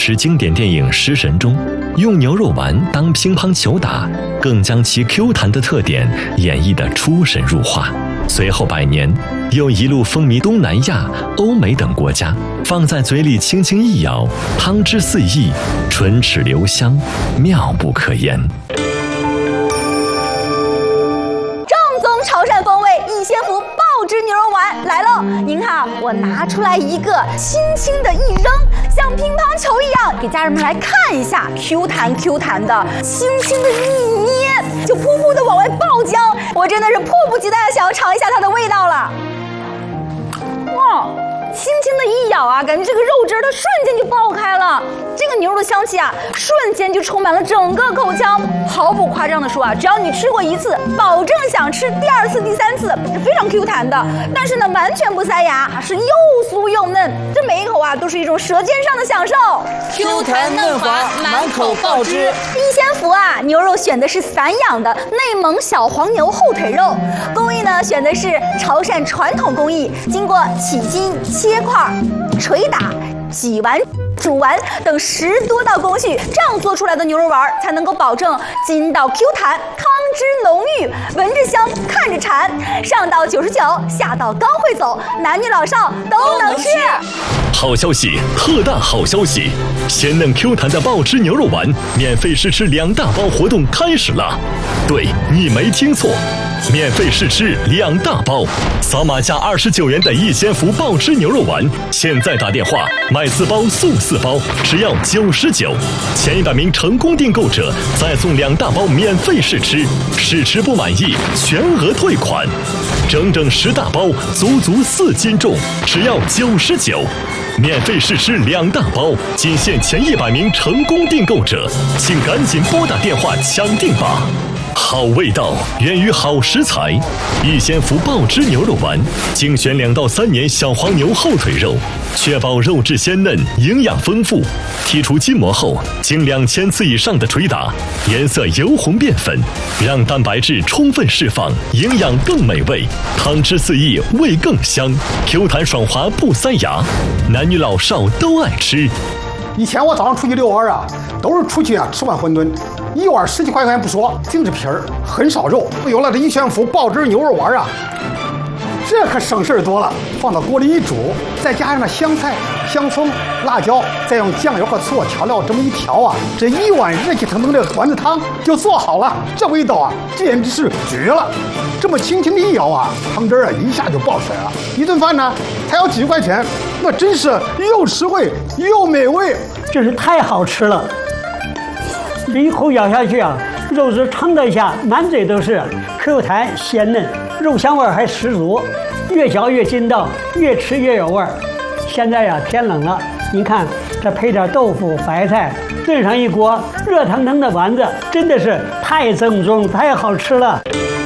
持经典电影《食神》中用牛肉丸当乒乓球打，更将其 Q 弹的特点演绎得出神入化。随后100年，又一路风靡东南亚、欧美等国家，放在嘴里轻轻一咬，汤汁四溢，唇齿留香，妙不可言。 正宗潮汕风味逸仙福爆汁牛肉丸来喽！您看，我拿出来一个，轻轻的一扔，像乒乓球一样，给家人们来看一下，Q 弹 Q 弹的，轻轻的一捏，就噗噗的往外爆浆。我真的是迫不及待的想要尝一下它的味道了。哇！轻轻的一咬啊，感觉这个肉汁它瞬间就爆开了，这个牛肉的香气啊，瞬间就充满了整个口腔。毫不夸张的说啊，只要你吃过一次，保证想吃第2次、第3次，是非常 Q 弹的。但是呢，完全不塞牙，是又酥又嫩，这每一口啊都是一种舌尖上的享受。 Q 弹嫩滑，满口爆汁。 逸仙福啊，牛肉选的是散养的内蒙小黄牛后腿肉，工艺呢选的是潮汕传统工艺，经过起筋、切块、捶打、挤完、煮完等10多道工序，这样做出来的牛肉丸才能够保证筋道 Q 弹，汤汁浓郁，闻着香，看着馋。上到99，下到刚会走，男女老少都能吃。 好消息，特大好消息！鲜嫩 Q 弹的爆汁牛肉丸免费试吃2大包活动开始了。对，你没听错，免费试吃2大包，扫码价29元的逸仙福爆汁牛肉丸，现在打电话买4包送4包，只要99，前100名成功订购者再送2大包免费试吃，试吃不满意全额退款，整整10大包，足足4斤重，只要99。免费试吃2大包，仅限前100名成功订购者，请赶紧拨打电话抢订吧！好味道源于好食材，逸仙福爆汁牛肉丸精选2到3年小黄牛后腿肉，确保肉质鲜嫩、营养丰富。剔除筋膜后，经2000次以上的捶打，颜色由红变粉，让蛋白质充分释放，营养更美味，汤汁四溢，味更香，Q 弹爽滑不塞牙，男女老少都爱吃。 以前我早上出去遛弯啊，都是出去啊吃碗馄饨，1碗10几块钱不说，净是皮儿，很少肉。有了这逸仙福爆汁牛肉丸啊，这可省事多了。放到锅里一煮，再加上那香菜、香葱、辣椒，再用酱油和醋调料这么一调啊，这1碗热气腾腾的丸子汤就做好了。这味道啊，简直是绝了！这么轻轻的一舀啊，汤汁啊一下就爆出来了。一顿饭呢，才要几十块钱，那真是又实惠又美味， 真是太好吃了！这一口咬下去啊，肉质撑得下，满嘴都是 Q 弹鲜嫩，肉香味还十足，越嚼越筋道，越吃越有味儿。现在呀，天冷了，您看这配点豆腐、白菜，炖上一锅热腾腾的丸子，真的是太正宗、太好吃了。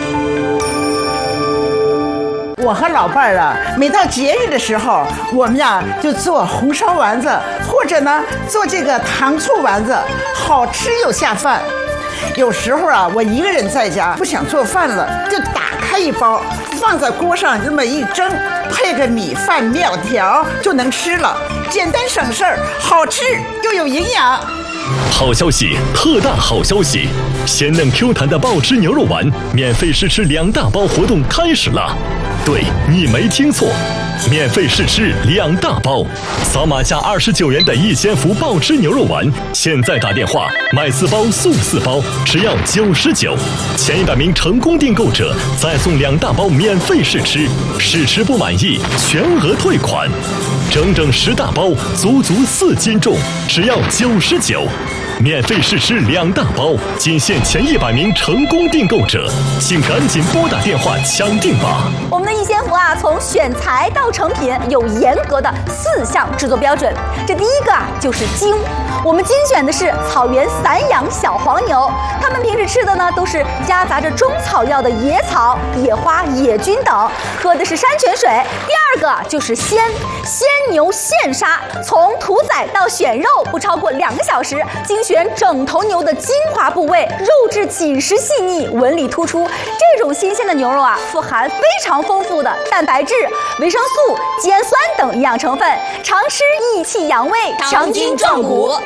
我和老伴儿啊，每到节日的时候，我们呀就做红烧丸子，或者呢做这个糖醋丸子，好吃又下饭。有时候啊，我一个人在家不想做饭了，就打开一包，放在锅上这么一蒸，配个米饭、面条就能吃了，简单省事儿，好吃又有营养。 好消息，特大好消息！鲜嫩 Q 弹的爆汁牛肉丸免费试吃2大包活动开始了。对，你没听错，免费试吃2大包，扫码价29元的逸仙福爆汁牛肉丸，现在打电话买4包送4包，只要99，前100名成功订购者再送2大包免费试吃，试吃不满意全额退款，整整10大包，足足4斤重，只要99。免费试吃2大包，仅限前100名成功订购者，请赶紧拨打电话抢订吧！ 我们的逸仙福啊，从选材到成品有严格的4项制作标准。这第一个啊，就是精。我们精选的是草原散养小黄牛，它们平时吃的呢都是夹杂着中草药的野草、野花、野菌等，喝的是山泉水。第二个就是鲜牛现杀，从屠宰到选肉不超过2个小时，精选整头牛的精华部位，肉质紧实细腻，纹理突出。这种新鲜的牛肉啊，富含非常丰富的蛋白质、维生素、肌氨酸等营养成分，常吃益气养胃、强筋壮骨。